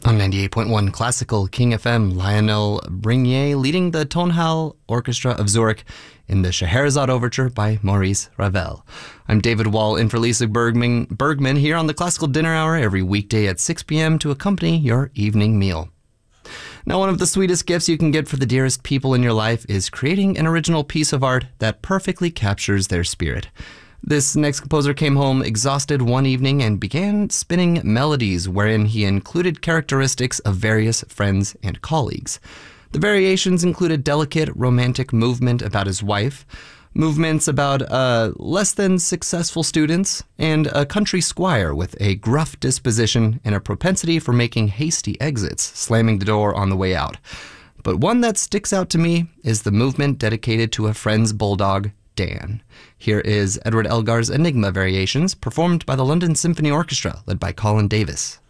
On 98.1 Classical King FM, Lionel Brignier leading the Tonhalle Orchestra of Zurich in the Scheherazade Overture by Maurice Ravel. I'm David Wall in for Lisa Bergman here on the Classical Dinner Hour every weekday at 6 p.m. to accompany your evening meal. Now, one of the sweetest gifts you can get for the dearest people in your life is creating an original piece of art that perfectly captures their spirit. This next composer came home exhausted one evening and began spinning melodies wherein he included characteristics of various friends and colleagues. The variations included delicate romantic movement about his wife, movements about less than successful students, and a country squire with a gruff disposition and a propensity for making hasty exits, slamming the door on the way out. But one that sticks out to me is the movement dedicated to a friend's bulldog, Dan. Here is Edward Elgar's Enigma Variations, performed by the London Symphony Orchestra, led by Colin Davis.